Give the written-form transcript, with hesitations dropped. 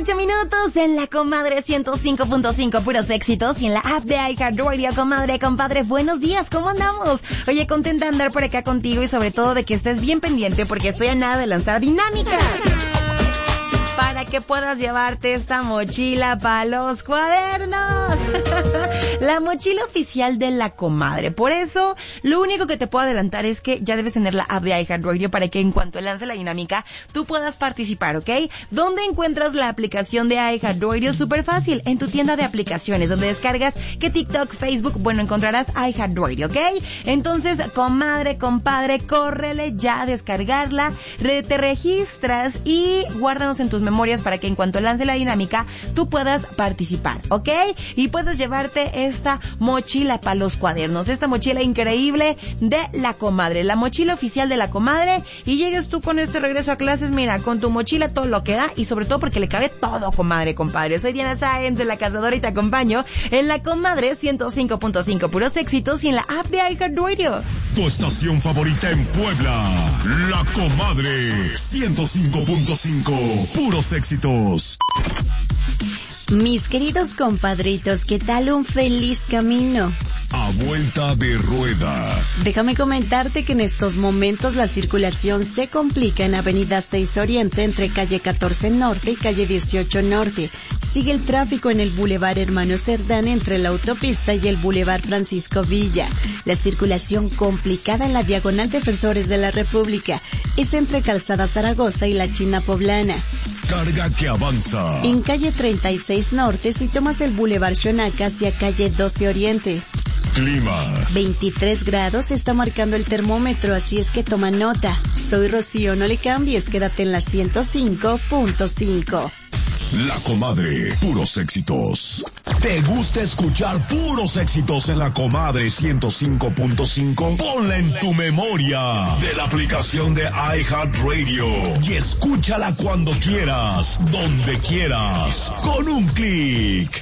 8 minutos en la Comadre 105.5, puros éxitos, y en la app de iHeartRadio. Comadre, compadre, buenos días, ¿cómo andamos? Oye, contenta de andar por acá contigo y sobre todo de que estés bien pendiente porque estoy a nada de lanzar dinámica para que puedas llevarte esta mochila para los cuadernos. La mochila oficial de la Comadre. Por eso, lo único que te puedo adelantar es que ya debes tener la app de iHeartRadio para que en cuanto lance la dinámica, tú puedas participar, ¿ok? ¿Dónde encuentras la aplicación de iHeartRadio? Súper fácil, en tu tienda de aplicaciones, donde descargas que TikTok, Facebook, bueno, encontrarás iHeartRadio, ¿ok? Entonces, comadre, compadre, córrele ya a descargarla, te registras y guárdanos en tus memorias para que en cuanto lance la dinámica tú puedas participar, ¿ok? Y puedes llevarte esta mochila para los cuadernos, esta mochila increíble de la Comadre, la mochila oficial de la Comadre, y llegues tú con este regreso a clases, mira, con tu mochila todo lo que da, y sobre todo porque le cabe todo, comadre, compadre. Soy Diana Sáenz de La Cazadora y te acompaño en la Comadre 105.5, puros éxitos, y en la app de iHeartRadio. Tu estación favorita en Puebla, La Comadre 105.5, puros éxitos. Mis queridos compadritos, ¿qué tal? Un feliz camino. A vuelta de rueda. Déjame comentarte que en estos momentos la circulación se complica en Avenida 6 Oriente entre calle 14 Norte y calle 18 Norte. Sigue el tráfico en el Boulevard Hermano Cerdán entre la autopista y el Boulevard Francisco Villa. La circulación complicada en la Diagonal Defensores de la República es entre Calzada Zaragoza y la China Poblana. Carga que avanza. En calle 36 Norte, si tomas el Boulevard Xonaca hacia calle 12 Oriente. Clima. 23 grados está marcando el termómetro, así es que toma nota. Soy Rocío, no le cambies, quédate en la 105.5. La Comadre, puros éxitos. ¿Te gusta escuchar puros éxitos en La Comadre 105.5? Ponla en tu memoria de la aplicación de iHeartRadio y escúchala cuando quieras, donde quieras, con un clic.